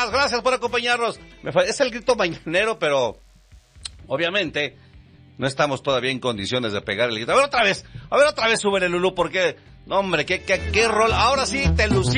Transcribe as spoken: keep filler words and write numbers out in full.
gracias, gracias por acompañarnos. Me fa- es el grito mañanero, pero obviamente no estamos todavía en condiciones de pegar el grito. A ver otra vez, a ver otra vez, súbele, Lulú, porque, no hombre, qué, qué, qué rol. Ahora sí te lucí.